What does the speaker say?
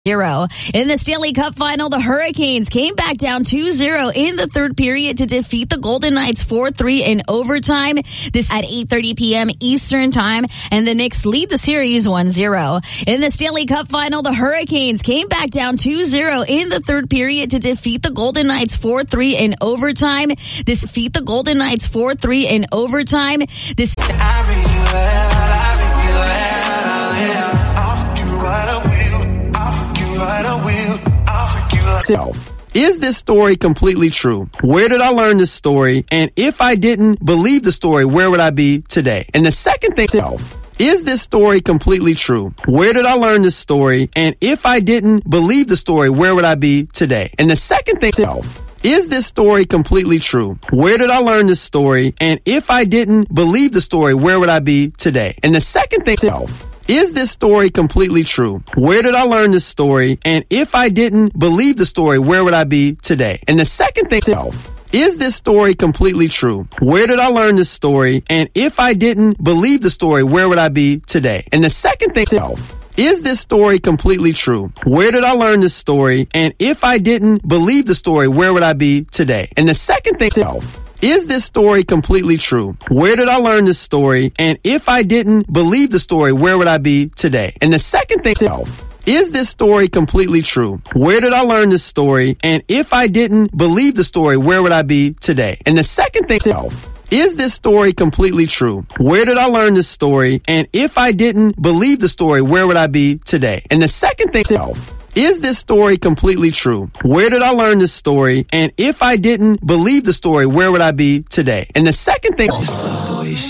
In the Stanley Cup final, the Hurricanes came back down 2-0 in the third period to defeat the Golden Knights 4-3 in overtime. This at 8:30 p.m. Eastern Time, and the Knicks lead the series 1-0. In the Stanley Cup final, the Hurricanes came back down 2-0 in the third period to defeat the Golden Knights 4-3 in overtime. This defeat the Golden Knights 4-3 in overtime. This. Is this story completely true? Where did I learn this story? And if I didn't believe the story, where would I be today? And the second thing, is this story completely true? Where did I learn this story? And if I didn't believe the story, where would I be today? And the second thing, is this story completely true? Where did I learn this story? And if I didn't believe the story, where would I be today? And the second thing, is this story completely true? Where did I learn this story? And if I didn't believe the story, where would I be today? And the second thing, is this story completely true? Where did I learn this story? And if I didn't believe the story, where would I be today? And the second thing, is this story completely true? Where did I learn this story? And if I didn't believe the story, where would I be today? And the second thing, is this story completely true? Where did I learn this story? And if I didn't believe the story, where would I be today? And the second thing, is this story completely true? Where did I learn this story? And if I didn't believe the story, where would I be today? And the second thing, is this story completely true? Where did I learn this story? And if I didn't believe the story, where would I be today? And the second thing, is this story completely true? Where did I learn this story? And if I didn't believe the story, where would I be today? And the second thing.